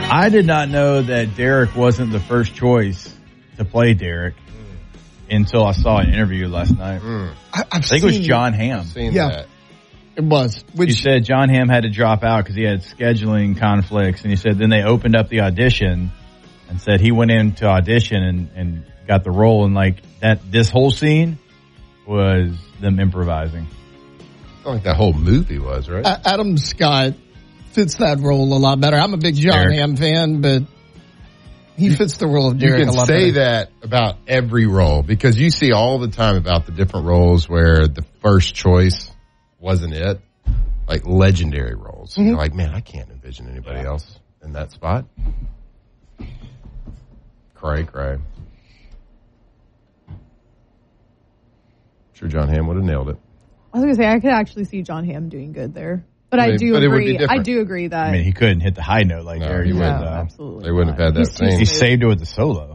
I did not know that Derek wasn't the first choice to play Derek until I saw an interview last night. I think it was John Hamm. Seen that. It was. He said John Hamm had to drop out because he had scheduling conflicts, and he said then they opened up the audition and said he went into audition and got the role, and like that, this whole scene was them improvising. I feel like that whole movie was, right? Adam Scott fits that role a lot better. I'm a big John Hamm fan, but he fits the role of Derek a lot better. You can say that about every role because you see all the time about the different roles where the first choice wasn't it. Like legendary roles. You're like, man, I can't envision anybody else in that spot. Cray. Sure, John Hamm would have nailed it. I was going to say, I could actually see John Hamm doing good there. But I do agree. I do agree that. I mean, he couldn't hit the high note like Derek. He wouldn't. Absolutely. They wouldn't have had that scene. He saved it with the solo.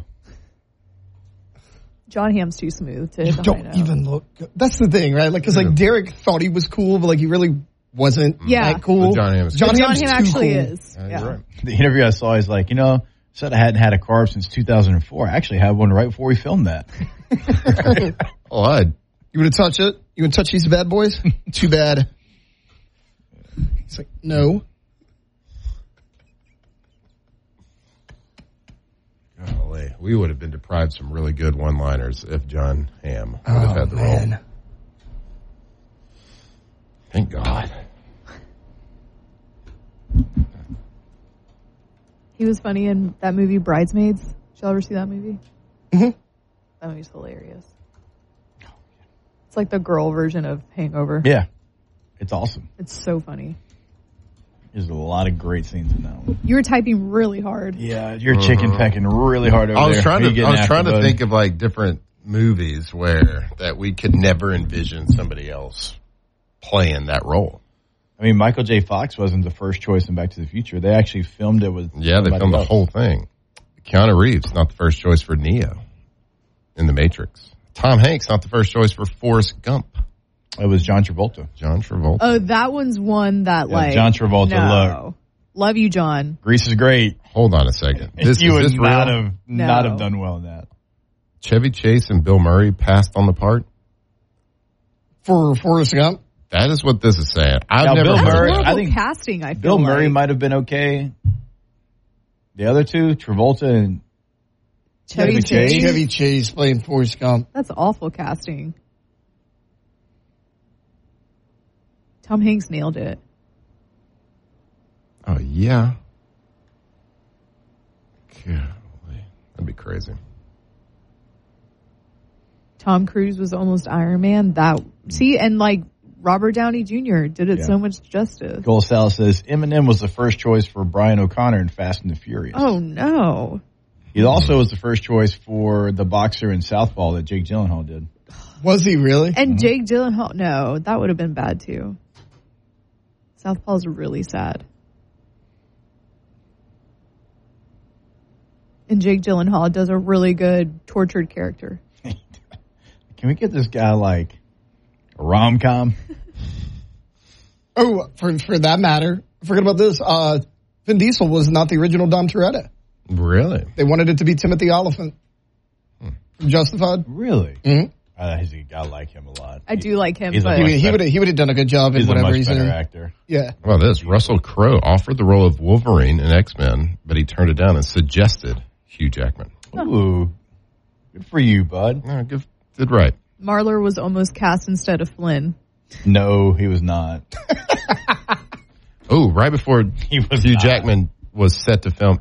John Hamm's too smooth to hit the high note. Don't even look good. That's the thing, right? Like, because like Derek thought he was cool, but like he really wasn't that cool. John Hamm actually is. Yeah, you're right. The interview I saw is like, said I hadn't had a carb since 2004. I actually had one right before we filmed that. You would have touched it? You would touch these bad boys? Too bad. He's like, no. Golly, we would have been deprived some really good one-liners if John Hamm would have had the role. Thank God. He was funny in that movie Bridesmaids. Did y'all ever see that movie? Mm-hmm. That movie's hilarious. It's like the girl version of Hangover. Yeah. It's awesome. It's so funny. There's a lot of great scenes in that one. You were typing really hard. Yeah, you're chicken pecking really hard over there. I was trying to think of like different movies where that we could never envision somebody else playing that role. I mean, Michael J. Fox wasn't the first choice in Back to the Future. They actually filmed it with they filmed the whole thing. Keanu Reeves, not the first choice for Neo in The Matrix. Tom Hanks, not the first choice for Forrest Gump. It was John Travolta. Oh, that one's one that John Travolta. No. Love you, John. Grease is great. Hold on a second. You would not have done well in that. Chevy Chase and Bill Murray passed on the part for Forrest Gump. That is what this is saying. Bill Murray. I think casting. I feel Bill Murray might have been okay. The other two, Travolta and Chevy Chase. Chevy Chase playing Forrest Gump. That's awful casting. Tom Hanks nailed it. Oh, yeah. Golly. That'd be crazy. Tom Cruise was almost Iron Man. And like Robert Downey Jr. did it so much justice. Cole Salas says Eminem was the first choice for Brian O'Connor in Fast and the Furious. Oh, no. He also was the first choice for the boxer in Southpaw that Jake Gyllenhaal did. Was he really? And Jake Gyllenhaal, no, that would have been bad too. Southpaw's really sad. And Jake Gyllenhaal does a really good tortured character. Can we get this guy like a rom-com? Oh, for that matter, forget about this. Vin Diesel was not the original Dom Toretto. Really? They wanted it to be Timothy Olyphant from Justified. Really? Mm-hmm. I like him a lot. I do like him. But he would have done a good job in whatever he's in. He's a much better actor. Yeah. Well, Russell Crowe offered the role of Wolverine in X-Men, but he turned it down and suggested Hugh Jackman. Ooh, good for you, bud. Did right. Marler was almost cast instead of Flynn. No, he was not. Oh, right before Hugh Jackman was set to film